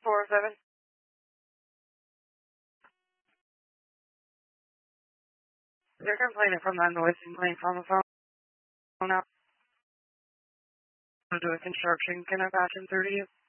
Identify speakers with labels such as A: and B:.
A: 407. They're complaining from that noise complaint from the phone out. To do a construction. Can I patch him through to you?